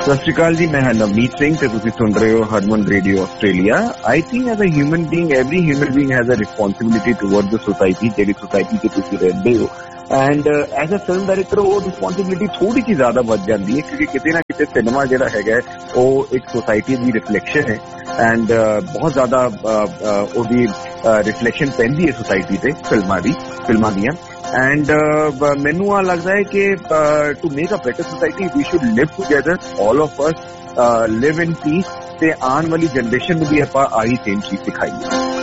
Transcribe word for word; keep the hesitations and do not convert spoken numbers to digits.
ਸਤਿ ਸ਼੍ਰੀ ਅਕਾਲ ਜੀ, ਮੈਂ ਹਾਂ ਨਵਨੀਤ ਸਿੰਘ ਤੇ ਤੁਸੀਂ ਸੁਣ ਰਹੇ ਹੋ ਹਰਮਨ radio Australia. I think as a human being every human being has a responsibility toward the society, ਜਿਹੜੀ ਸੋਸਾਇਟੀ 'ਚ ਤੁਸੀਂ ਰਹਿੰਦੇ ਹੋ। And as a film director ਉਹ ਰਿਸਪੌਂਸਿਬਿਲਿਟੀ ਥੋੜੀ ਜਿਹੀ ਜ਼ਿਆਦਾ ਵੱਧ ਜਾਂਦੀ ਹੈ, ਕਿਉਂਕਿ ਕਿਤੇ ਨਾ ਕਿਤੇ ਸਿਨੇਮਾ ਜਿਹੜਾ ਹੈਗਾ ਉਹ ਇੱਕ ਸੋਸਾਇਟੀ ਦੀ ਰਿਫਲੈਕਸ਼ਨ ਹੈ। ਐਂਡ ਬਹੁਤ ਜ਼ਿਆਦਾ ਉਹਦੀ ਰਿਫਲੈਕਸ਼ਨ ਪੈਂਦੀ ਹੈ ਸੋਸਾਇਟੀ ਤੇ ਫਿਲਮਾਂ ਦੀ ਫਿਲਮਾਂ ਦੀਆਂ। ਐਂਡ ਮੈਨੂੰ ਆ ਲੱਗਦਾ ਹੈ ਕਿ to make a better society we should Liv together, all of us Liv in piece, ਤੇ ਆਉਣ ਵਾਲੀ ਜਨਰੇਸ਼ਨ ਨੂੰ ਵੀ ਆਪਾਂ ਆਹੀ ਸੇਮ ਚੀਜ਼ ਸਿਖਾਈਏ।